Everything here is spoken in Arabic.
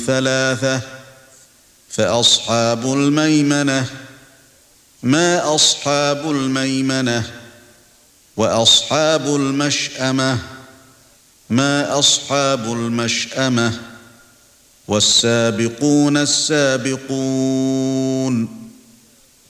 ثلاثة فأصحاب الميمنة ما أصحاب الميمنة وأصحاب المشأمة ما أصحاب المشأمة والسابقون السابقون